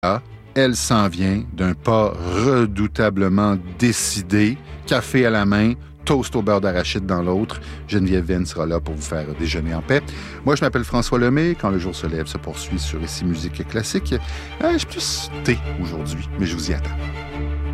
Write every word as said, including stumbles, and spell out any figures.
Ah, elle s'en vient d'un pas redoutablement décidé, café à la main, toast au beurre d'arachide dans l'autre. Geneviève Venn sera là pour vous faire déjeuner en paix. Moi, je m'appelle François Lemay. Quand le jour se lève, se poursuit sur Ici Musique Classique. Euh, je suis plus thé aujourd'hui, mais je vous y attends.